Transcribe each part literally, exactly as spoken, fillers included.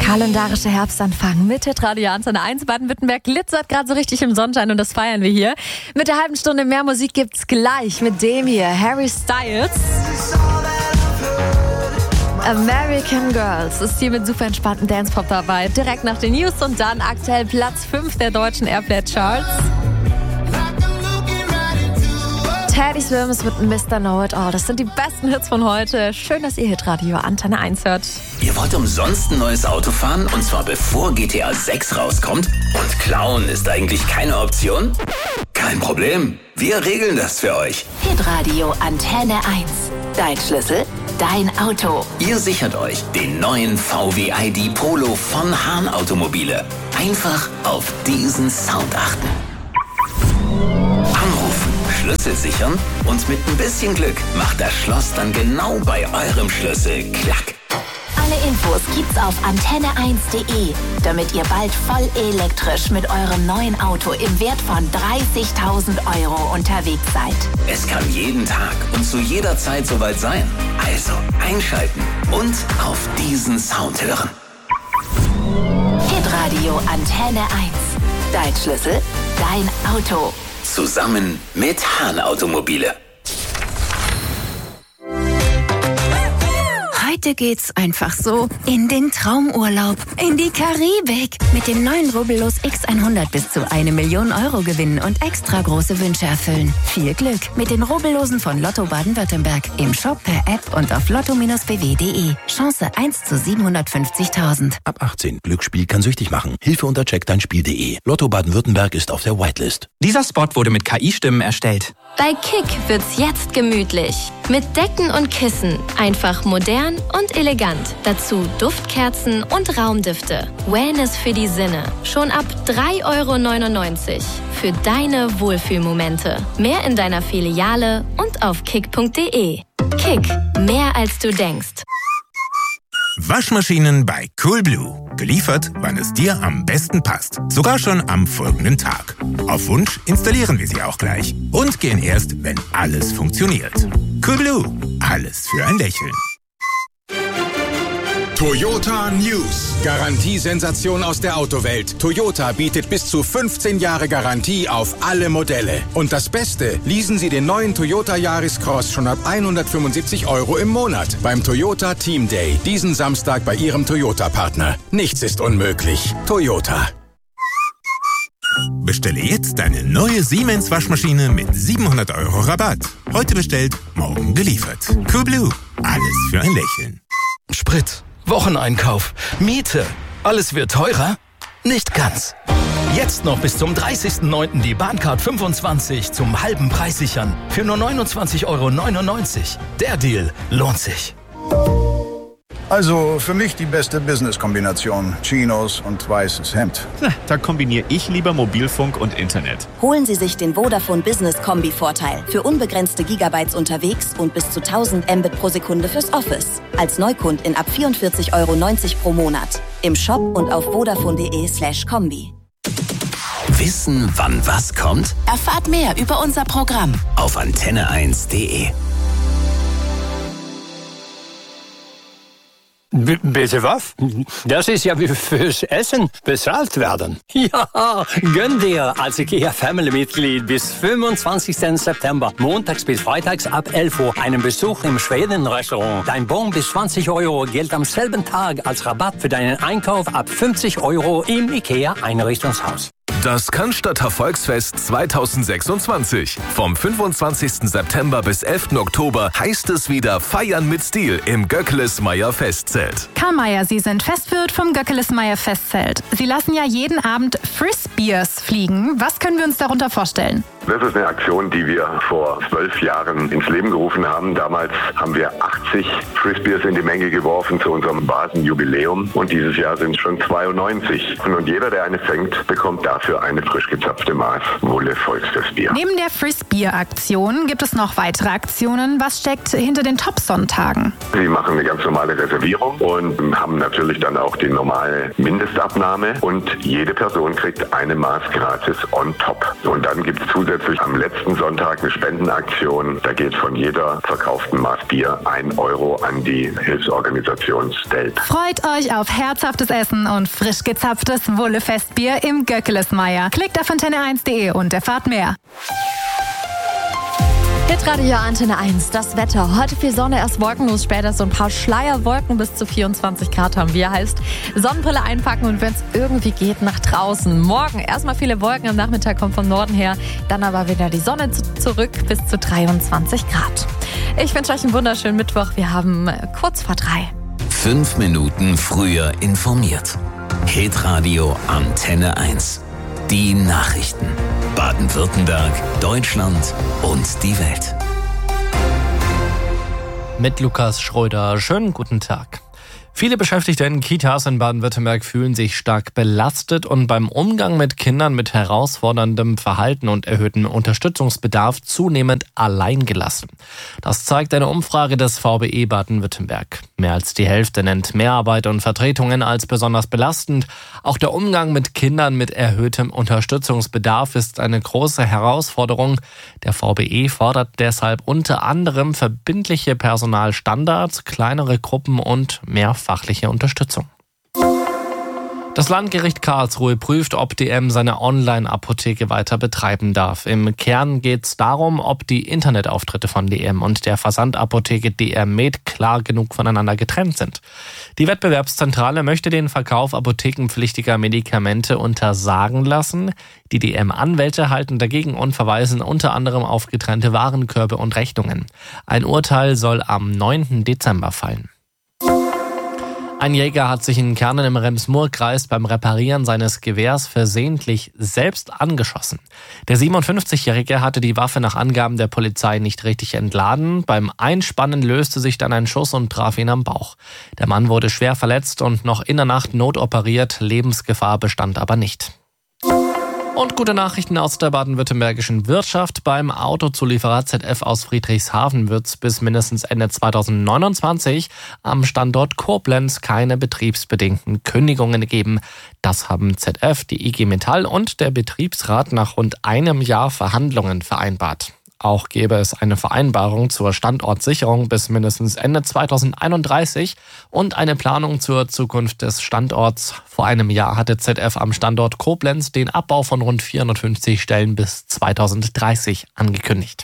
Kalendarische Herbstanfang mit Hitradio Antenne eins. Baden-Württemberg glitzert gerade so richtig im Sonnenschein und das feiern wir hier. Mit der halben Stunde mehr Musik gibt's gleich mit dem hier, Harry Styles. American Girls ist hier mit super entspannten Dance-Pop dabei. Direkt nach den News und dann aktuell Platz fünf der deutschen Airplay-Charts. Teddy Swims mit Mister Know-It-All. Das sind die besten Hits von heute. Schön, dass ihr Hitradio Antenne eins hört. Ihr wollt umsonst ein neues Auto fahren? Und zwar bevor G T A sechs rauskommt? Und klauen ist eigentlich keine Option? Kein Problem. Wir regeln das für euch. Hitradio Antenne eins. Dein Schlüssel, dein Auto. Ihr sichert euch den neuen V W I D Polo von Hahn Automobile. Einfach auf diesen Sound achten. Anrufen, Schlüssel sichern und mit ein bisschen Glück macht das Schloss dann genau bei eurem Schlüssel klack. Alle Infos gibt's auf antenne eins punkt de, damit ihr bald voll elektrisch mit eurem neuen Auto im Wert von dreißigtausend Euro unterwegs seid. Es kann jeden Tag und zu jeder Zeit soweit sein. Also einschalten und auf diesen Sound hören. Hitradio Antenne eins. Dein Schlüssel, dein Auto. Zusammen mit Hahn Automobile. Heute geht's einfach so in den Traumurlaub, in die Karibik. Mit dem neuen Rubbellos X hundert bis zu eine Million Euro gewinnen und extra große Wünsche erfüllen. Viel Glück mit den Rubbellosen von Lotto Baden-Württemberg. Im Shop, per App und auf lotto Bindestrich b w punkt de. Chance eins zu siebenhundertfünfzigtausend. Ab achtzehn. Glücksspiel kann süchtig machen. Hilfe unter check dein Spiel punkt de. Lotto Baden-Württemberg ist auf der Whitelist. Dieser Spot wurde mit K I-Stimmen erstellt. Bei Kick wird's jetzt gemütlich. Mit Decken und Kissen. Einfach modern und elegant. Dazu Duftkerzen und Raumdüfte. Wellness für die Sinne. Schon ab drei Euro neunundneunzig. Für deine Wohlfühlmomente. Mehr in deiner Filiale und auf kick punkt de. Kick. Mehr als du denkst. Waschmaschinen bei Coolblue. Geliefert, wann es dir am besten passt. Sogar schon am folgenden Tag. Auf Wunsch installieren wir sie auch gleich. Und gehen erst, wenn alles funktioniert. Coolblue. Alles für ein Lächeln. Toyota News. Garantiesensation aus der Autowelt. Toyota bietet bis zu fünfzehn Jahre Garantie auf alle Modelle. Und das Beste, leasen Sie den neuen Toyota Yaris Cross schon ab hundertfünfundsiebzig Euro im Monat beim Toyota Team Day. Diesen Samstag bei Ihrem Toyota-Partner. Nichts ist unmöglich. Toyota. Bestelle jetzt deine neue Siemens Waschmaschine mit siebenhundert Euro Rabatt. Heute bestellt, morgen geliefert. Coolblue. Alles für ein Lächeln. Sprit. Wocheneinkauf, Miete, alles wird teurer? Nicht ganz. Jetzt noch bis zum dreißigsten neunten die Bahncard fünfundzwanzig zum halben Preis sichern. Für nur neunundzwanzig Euro neunundneunzig. Der Deal lohnt sich. Also für mich die beste Business-Kombination. Chinos und weißes Hemd. Na, da kombiniere ich lieber Mobilfunk und Internet. Holen Sie sich den Vodafone Business Kombi-Vorteil. Für unbegrenzte Gigabytes unterwegs und bis zu tausend Mbit pro Sekunde fürs Office. Als Neukund in ab vierundvierzig Euro neunzig pro Monat. Im Shop und auf vodafone punkt de slash kombi. Wissen, wann was kommt? Erfahrt mehr über unser Programm auf antenne eins punkt de. B- bitte was? Das ist ja wie fürs Essen bezahlt werden. Ja, gönn dir als IKEA Family-Mitglied bis fünfundzwanzigsten September, montags bis freitags ab elf Uhr, einen Besuch im Schweden-Restaurant. Dein Bon bis zwanzig Euro gilt am selben Tag als Rabatt für deinen Einkauf ab fünfzig Euro im IKEA-Einrichtungshaus. Das Cannstatter Volksfest zweitausendsechsundzwanzig. Vom fünfundzwanzigsten September bis elften Oktober heißt es wieder Feiern mit Stil im Göckeles-Meyer Festzelt. Karl Mayer, Sie sind Festwirt vom Göckeles-Meyer Festzelt. Sie lassen ja jeden Abend Frisbeers fliegen. Was können wir uns darunter vorstellen? Das ist eine Aktion, die wir vor zwölf Jahren ins Leben gerufen haben. Damals haben wir achtzig Frisbeers in die Menge geworfen zu unserem Basenjubiläum. Und dieses Jahr sind es schon zweiundneunzig. Und jeder, der eine fängt, bekommt dafür eine frisch gezapfte Maß Wolle Volksfestbier. Neben der Frisbeer-Aktion gibt es noch weitere Aktionen. Was steckt hinter den Top-Sonntagen? Sie machen eine ganz normale Reservierung und haben natürlich dann auch die normale Mindestabnahme. Und jede Person kriegt eine Maß gratis on top. Und dann gibt es zusätzlich zusätzlich am letzten Sonntag eine Spendenaktion. Da geht von jeder verkauften Maß Bier ein Euro an die Hilfsorganisation Stelt. Freut euch auf herzhaftes Essen und frisch gezapftes Wulle-Festbier im Göckelesmeier. Klickt auf antenne eins punkt de und erfahrt mehr. Hitradio Antenne eins, das Wetter. Heute viel Sonne, erst wolkenlos, später so ein paar Schleierwolken, bis zu vierundzwanzig Grad haben wir. Heißt, Sonnenbrille einpacken und wenn es irgendwie geht, nach draußen. Morgen erstmal viele Wolken, am Nachmittag kommt vom Norden her, dann aber wieder die Sonne zu- zurück bis zu dreiundzwanzig Grad. Ich wünsche euch einen wunderschönen Mittwoch. Wir haben kurz vor drei. Fünf Minuten früher informiert. Hitradio Antenne eins. Die Nachrichten. Baden-Württemberg, Deutschland und die Welt. Mit Lukas Schröder. Schönen guten Tag. Viele Beschäftigte in Kitas in Baden-Württemberg fühlen sich stark belastet und beim Umgang mit Kindern mit herausforderndem Verhalten und erhöhtem Unterstützungsbedarf zunehmend alleingelassen. Das zeigt eine Umfrage des V B E Baden-Württemberg. Mehr als die Hälfte nennt Mehrarbeit und Vertretungen als besonders belastend. Auch der Umgang mit Kindern mit erhöhtem Unterstützungsbedarf ist eine große Herausforderung. Der V B E fordert deshalb unter anderem verbindliche Personalstandards, kleinere Gruppen und mehr fachliche Unterstützung. Das Landgericht Karlsruhe prüft, ob D M seine Online-Apotheke weiter betreiben darf. Im Kern geht es darum, ob die Internetauftritte von D M und der Versandapotheke D R Med klar genug voneinander getrennt sind. Die Wettbewerbszentrale möchte den Verkauf apothekenpflichtiger Medikamente untersagen lassen. Die D M-Anwälte halten dagegen und verweisen unter anderem auf getrennte Warenkörbe und Rechnungen. Ein Urteil soll am neunten Dezember fallen. Ein Jäger hat sich in Kernen im Rems-Murr-Kreis beim Reparieren seines Gewehrs versehentlich selbst angeschossen. Der siebenundfünfzigjährige hatte die Waffe nach Angaben der Polizei nicht richtig entladen. Beim Einspannen löste sich dann ein Schuss und traf ihn am Bauch. Der Mann wurde schwer verletzt und noch in der Nacht notoperiert. Lebensgefahr bestand aber nicht. Und gute Nachrichten aus der baden-württembergischen Wirtschaft. Beim Autozulieferer Z F aus Friedrichshafen wird es bis mindestens Ende zweitausendneunundzwanzig am Standort Koblenz keine betriebsbedingten Kündigungen geben. Das haben Z F, die I G Metall und der Betriebsrat nach rund einem Jahr Verhandlungen vereinbart. Auch gäbe es eine Vereinbarung zur Standortsicherung bis mindestens Ende zweitausendeinunddreißig und eine Planung zur Zukunft des Standorts. Vor einem Jahr hatte Z F am Standort Koblenz den Abbau von rund vierhundertfünfzig Stellen bis zweitausenddreißig angekündigt.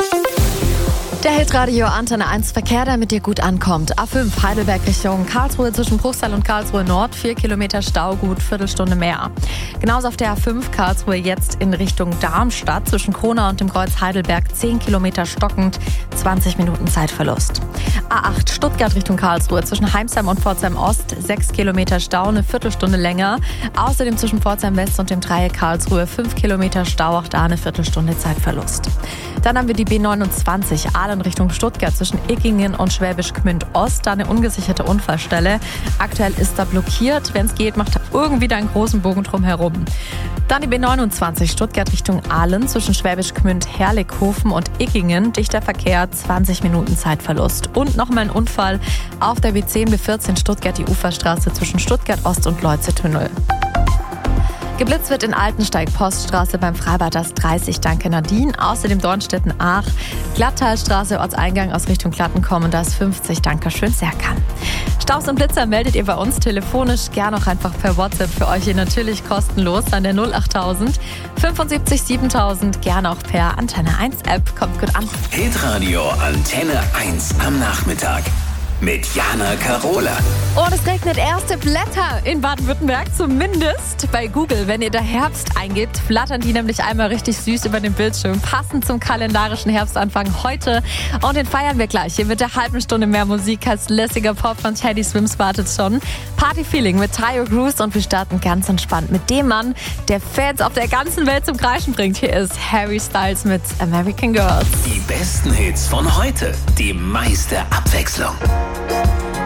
Der Hitradio Antenne eins Verkehr, der mit dir gut ankommt. A fünf Heidelberg Richtung Karlsruhe zwischen Bruchsal und Karlsruhe Nord. Vier Kilometer Stau, gut Viertelstunde mehr. Genauso auf der A fünf Karlsruhe jetzt in Richtung Darmstadt zwischen Kronau und dem Kreuz Heidelberg. Zehn Kilometer stockend, zwanzig Minuten Zeitverlust. A acht Stuttgart Richtung Karlsruhe zwischen Heimsheim und Pforzheim Ost. Sechs Kilometer Stau, eine Viertelstunde länger. Außerdem zwischen Pforzheim West und dem Dreieck Karlsruhe. Fünf Kilometer Stau, auch da eine Viertelstunde Zeitverlust. Dann haben wir die B neunundzwanzig Aalen Richtung Stuttgart zwischen Iggingen und Schwäbisch Gmünd Ost. Da eine ungesicherte Unfallstelle. Aktuell ist da blockiert. Wenn es geht, macht irgendwie da einen großen Bogen drum herum. Dann die B neunundzwanzig Stuttgart Richtung Aalen zwischen Schwäbisch Gmünd, Herrlichhofen und Iggingen. Dichter Verkehr, zwanzig Minuten Zeitverlust. Und nochmal ein Unfall auf der B zehn B vierzehn Stuttgart, die Uferstraße zwischen Stuttgart Ost und Leuze-Tunnel. Geblitzt wird in Altensteig Poststraße beim Freibad das dreißig, danke Nadine. Außerdem Dornstetten-Aach, Glattalstraße, Ortseingang aus Richtung Glattenkommen, das fünfzig, danke schön Serkan. Staus und Blitzer meldet ihr bei uns telefonisch, gern auch einfach per WhatsApp für euch hier natürlich kostenlos an der null achttausend fünfundsiebzig siebentausend, gern auch per Antenne eins App, kommt gut an. Hitradio Antenne eins am Nachmittag. Mit Jana Karola. Und es regnet erste Blätter in Baden-Württemberg, zumindest bei Google. Wenn ihr da Herbst eingebt, flattern die nämlich einmal richtig süß über den Bildschirm. Passend zum kalendarischen Herbstanfang heute. Und den feiern wir gleich. Hier mit der halben Stunde mehr Musik als lässiger Pop von Teddy Swims wartet schon. Party-Feeling mit Tayo Cruz und wir starten ganz entspannt mit dem Mann, der Fans auf der ganzen Welt zum Kreischen bringt. Hier ist Harry Styles mit American Girls. Die besten Hits von heute. Die meiste Abwechslung.